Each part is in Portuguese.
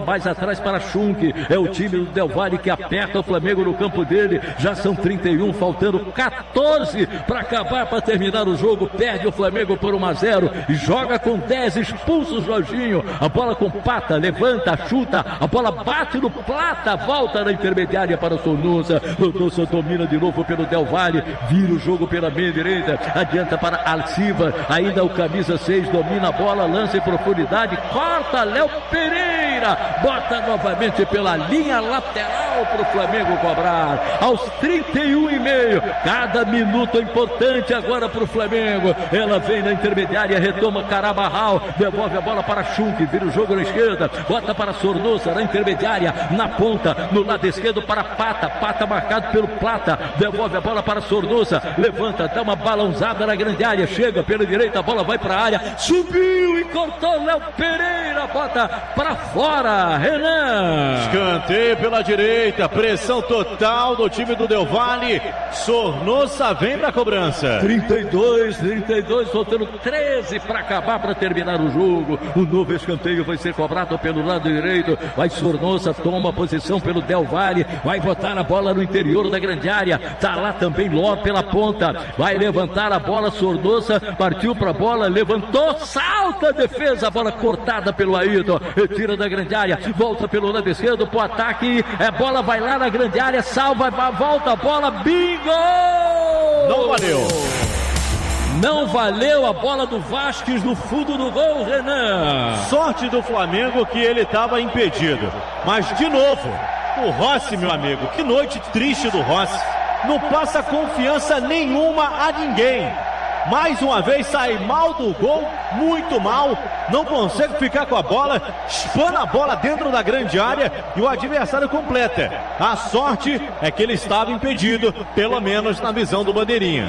mais atrás para Schunk. É o time do Del Valle que aperta o Flamengo no campo dele. Já são 31, faltando 14 para acabar, para terminar o jogo. Perde o Flamengo por 1-0 e joga com 10, expulsa o Jorginho. A bola com Pata, levanta, chuta, a bola bate no Plata, volta na intermediária para o Sornosa. Sornosa domina de novo pelo Del Valle, vira o jogo pela meia direita, adianta para Alciva, ainda o camisa 6 domina a bola, lança em profundidade, corta Léo Pereira, bota novamente pela linha lateral para o Flamengo cobrar. Aos 31,5, cada minuto é importante agora para o Flamengo. Ela vem na intermediária, retoma Carabarral, devolve a bola para Schunk, vira o jogo na esquerda, bota para Sornosa na intermediária, na ponta, no lado esquerdo para Pata, Pata marcado pelo Plata, devolve a bola para Sornosa, levanta, dá uma balãozada na grande área, chega pela direita, a bola vai para a área, subiu e cortou Léo Pereira, bota para fora, Renan. Escanteio pela direita, pressão total do time do Del Valle, Sornosa vem para a cobrança. 32, faltando 13 para acabar, para terminar o jogo. O novo escanteio vai ser cobrado pelo lado direito, vai Sornosa, toma posição pelo Del Valle, vai botar a bola no interior da grande área, tá lá também Ló pela ponta, vai levantar a bola, Sornosa, partiu para a bola, levantou, salta a defesa, a bola cortada pelo Ayrton, retira da grande área, volta pelo lado esquerdo pro ataque, a bola vai lá na grande área, salva, volta a bola, bingo! Não valeu. Não valeu a bola do Vasquez no fundo do gol, Renan. Sorte do Flamengo que ele estava impedido. Mas de novo, o Rossi, meu amigo, que noite triste do Rossi. Não passa confiança nenhuma a ninguém. Mais uma vez sai mal do gol, muito mal, não consegue ficar com a bola, espana a bola dentro da grande área e o adversário completa. A sorte é que ele estava impedido, pelo menos na visão do Bandeirinha.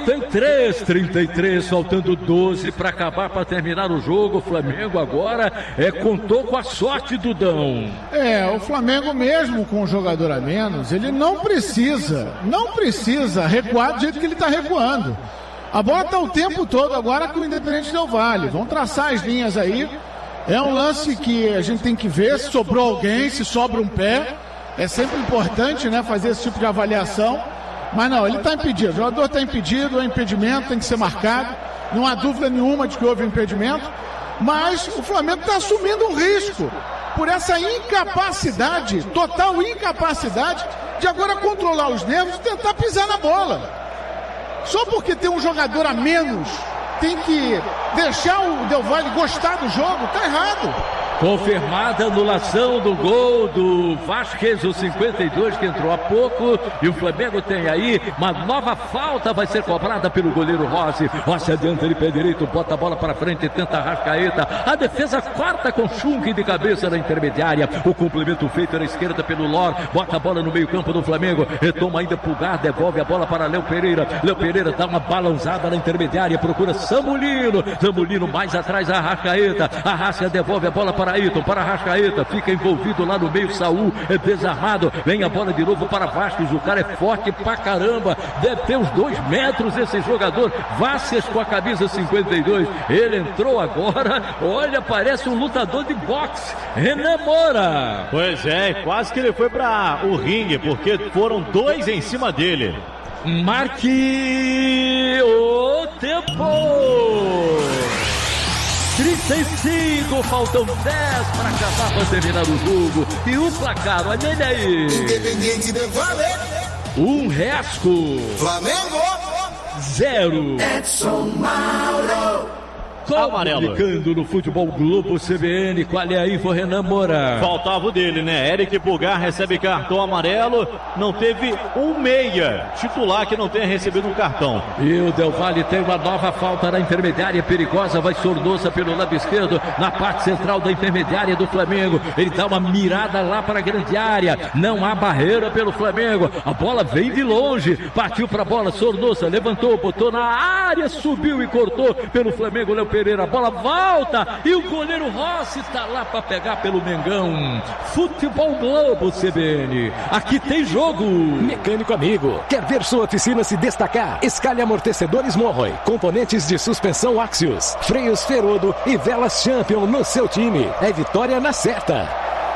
33, faltando 12 para acabar, para terminar o jogo. O Flamengo agora contou com a sorte do Dão. O Flamengo mesmo com um jogador a menos, ele não precisa recuar do jeito que ele está recuando. A bola está o tempo todo agora com o Independente Del Valle. Vão traçar as linhas aí. É um lance que a gente tem que ver se sobrou alguém, se sobra um pé. É sempre importante, né, fazer esse tipo de avaliação. Mas não, ele está impedido. O jogador está impedido, é impedimento, tem que ser marcado. Não há dúvida nenhuma de que houve impedimento. Mas o Flamengo está assumindo um risco por essa incapacidade, total incapacidade, de agora controlar os nervos e tentar pisar na bola. Só porque tem um jogador a menos, tem que deixar o Del Valle gostar do jogo, tá errado. Confirmada a anulação do gol do Vasquez, o 52, que entrou há pouco. E o Flamengo tem aí uma nova falta, vai ser cobrada pelo goleiro Rossi. Rossi adianta de pé direito, bota a bola para frente, tenta a Arrascaeta. A defesa corta com Schunk de cabeça na intermediária. O complemento feito na esquerda pelo Lor, bota a bola no meio campo do Flamengo. Retoma ainda Pulgar, devolve a bola para Léo Pereira. Léo Pereira dá uma balançada na intermediária, procura Samulino. Samulino mais atrás, Arrascaeta. Arrasca devolve a bola para Ayrton, para Arrascaeta, fica envolvido lá no meio, Saul é desarmado, vem a bola de novo para Vasquez, o cara é forte pra caramba, deve ter uns 2 metros esse jogador, Vasquez com a camisa 52, ele entrou agora, olha, parece um lutador de boxe, Renan Moura. Pois é, quase que ele foi para o ringue, porque foram 2 em cima dele. Marque o tempo! 35, faltam 10 para acabar, para terminar o jogo. E o placar, olha ele aí. Independente Del Valle. Um resco. Flamengo. 0. Edson Mauro. Comunicando no Futebol Globo CBN, qual é a info, Renan Moura? Faltava o dele, né? Eric Pulgar recebe cartão amarelo, não teve um meia titular que não tenha recebido um cartão. E o Del Valle tem uma nova falta na intermediária perigosa, vai Sornosa pelo lado esquerdo, na parte central da intermediária do Flamengo, ele dá uma mirada lá para a grande área, não há barreira pelo Flamengo, a bola vem de longe, partiu para a bola, Sornosa levantou, botou na área, subiu e cortou pelo Flamengo, Léo Pereira, a bola volta e o goleiro Rossi está lá para pegar pelo Mengão. Futebol Globo CBN, aqui tem jogo. Mecânico amigo, quer ver sua oficina se destacar? Escale amortecedores Monroy, componentes de suspensão Axios, freios Ferodo e velas Champion no seu time. É vitória na certa.